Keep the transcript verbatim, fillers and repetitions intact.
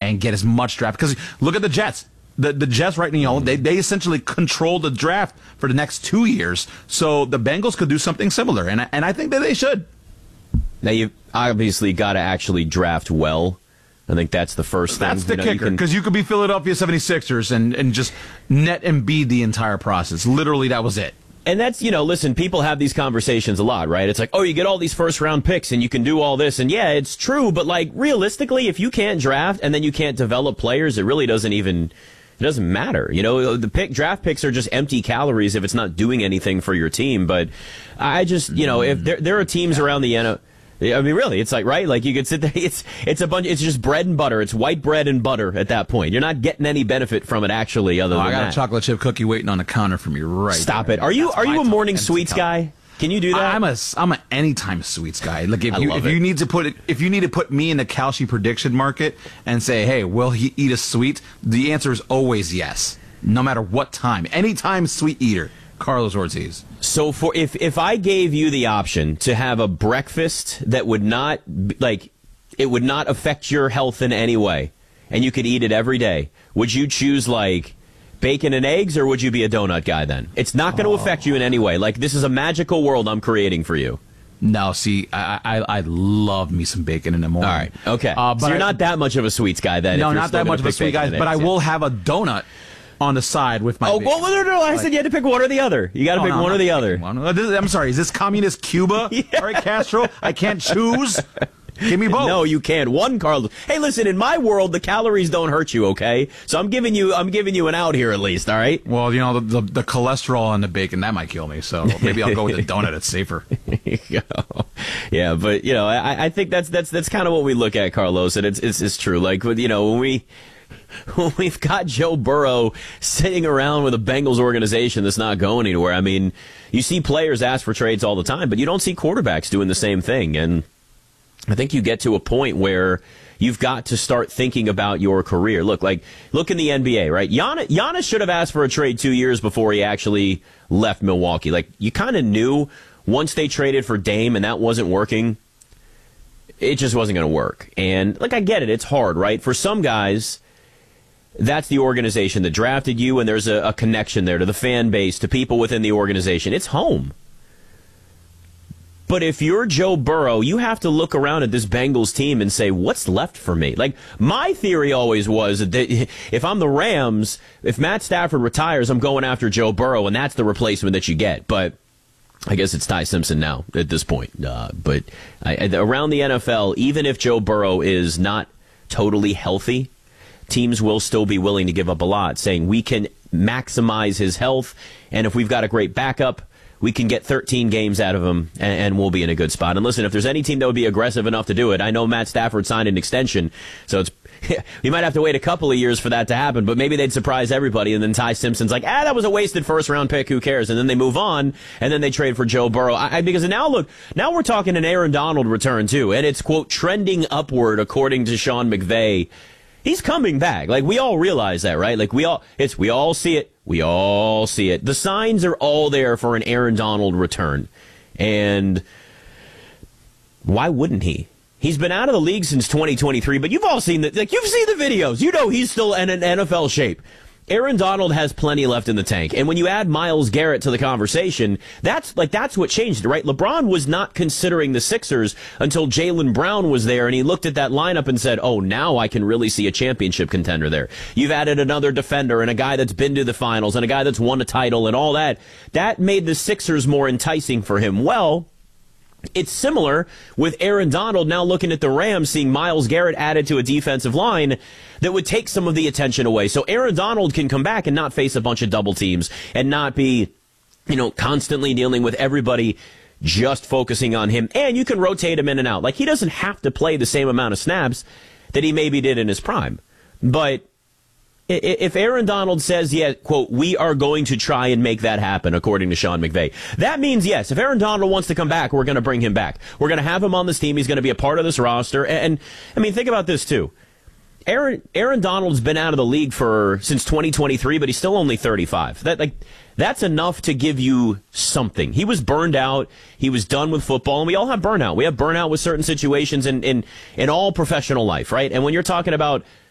and get as much draft. Because look at the Jets. The the Jets right now, they, they essentially control the draft for the next two years. So the Bengals could do something similar, and I, and I think that they should. Now, you've obviously got to actually draft well. I think that's the first That's thing. the you know, kicker, because you, you could be Philadelphia seventy-sixers and, and just net Embiid the entire process. Literally, that was it. And that's, you know, listen, people have these conversations a lot, right? It's like, oh, you get all these first-round picks and you can do all this. And, yeah, it's true. But, like, realistically, if you can't draft and then you can't develop players, it really doesn't even – it doesn't matter. You know, the pick draft picks are just empty calories if it's not doing anything for your team. But I just, you know, if there, there are teams around the N F L – I mean, really, it's like, right? Like, you could sit there, it's it's a bunch, it's just bread and butter. It's white bread and butter at that point. You're not getting any benefit from it, actually, other oh, than I got that. a chocolate chip cookie waiting on the counter for me right Stop there. it. Are you That's are you a my morning top sweets guy? Can you do that? I'm a I'm an anytime sweets guy. Like if I you love if it. you need to put it, if you need to put me in the Kalshi prediction market and say, hey, will he eat a sweet? The answer is always yes, no matter what time. Anytime sweet eater, Carlos Ortiz. So for if if I gave you the option to have a breakfast that would not like it would not affect your health in any way, and you could eat it every day, would you choose like bacon and eggs, or would you be a donut guy then? It's not going to oh. affect you in any way. Like, this is a magical world I'm creating for you. No, see, I I, I love me some bacon in the morning. All right, okay. Uh, but so you're I, not that much of a sweets guy then. No, if you're not that much of a sweet guy, but I will have a donut on the side with my Oh, bacon. well, no, no, no. I like, said you had to pick one or the other. You got to oh, pick no, one or the other. One. I'm sorry, is this communist Cuba? Yeah. All right, Castro, I can't choose. Give me both. No, you can't. One, Carlos. Hey, listen, in my world, the calories don't hurt you, okay? So I'm giving you I'm giving you an out here at least, all right? Well, you know, the, the, the cholesterol and the bacon, that might kill me, so maybe I'll go with the donut. It's safer. Yeah, but, you know, I, I think that's that's that's kind of what we look at, Carlos, and it's, it's, it's true. Like, you know, when we... When we've got Joe Burrow sitting around with a Bengals organization that's not going anywhere, I mean, you see players ask for trades all the time, but you don't see quarterbacks doing the same thing. And I think you get to a point where you've got to start thinking about your career. Look, like, look in the N B A, right? Giannis, Giannis should have asked for a trade two years before he actually left Milwaukee. Like, you kind of knew once they traded for Dame and that wasn't working, it just wasn't going to work. And, like, I get it. It's hard, right? For some guys, that's the organization that drafted you, and there's a, a connection there to the fan base, to people within the organization. It's home. But if you're Joe Burrow, you have to look around at this Bengals team and say, what's left for me? Like, my theory always was that if I'm the Rams, if Matt Stafford retires, I'm going after Joe Burrow, and that's the replacement that you get. But I guess it's Ty Simpson now at this point. Uh, but I, around the N F L, even if Joe Burrow is not totally healthy, teams will still be willing to give up a lot, saying we can maximize his health, and if we've got a great backup, we can get thirteen games out of him, and, and we'll be in a good spot. And listen, if there's any team that would be aggressive enough to do it, I know Matt Stafford signed an extension, so it's you might have to wait a couple of years for that to happen, but maybe they'd surprise everybody, and then Ty Simpson's like, ah, that was a wasted first-round pick, who cares? And then they move on, and then they trade for Joe Burrow. I, because now, look, now we're talking an Aaron Donald return, too, and it's, quote, trending upward, according to Sean McVay. He's coming back. Like, we all realize that, right? Like, we all, it's, we all see it. We all see it. The signs are all there for an Aaron Donald return. And why wouldn't he? He's been out of the league since twenty twenty-three, but you've all seen the, like, you've seen the videos. You know he's still in an N F L shape. Aaron Donald has plenty left in the tank. And when you add Myles Garrett to the conversation, that's like that's what changed it, right? LeBron was not considering the Sixers until Jaylen Brown was there, and he looked at that lineup and said, oh, now I can really see a championship contender there. You've added another defender and a guy that's been to the finals and a guy that's won a title and all that. That made the Sixers more enticing for him. Well, it's similar with Aaron Donald now looking at the Rams, seeing Myles Garrett added to a defensive line that would take some of the attention away. So Aaron Donald can come back and not face a bunch of double teams and not be, you know, constantly dealing with everybody just focusing on him. And you can rotate him in and out. Like, he doesn't have to play the same amount of snaps that he maybe did in his prime. But if Aaron Donald says, yeah, quote, we are going to try and make that happen, according to Sean McVay, that means, yes, if Aaron Donald wants to come back, we're going to bring him back. We're going to have him on this team. He's going to be a part of this roster. And, and I mean, think about this, too. Aaron Aaron Donald's been out of the league for since twenty twenty-three, but he's still only thirty-five. That like that's enough to give you something. He was burned out. He was done with football, and we all have burnout. We have burnout with certain situations in in, in all professional life, right? And when you're talking about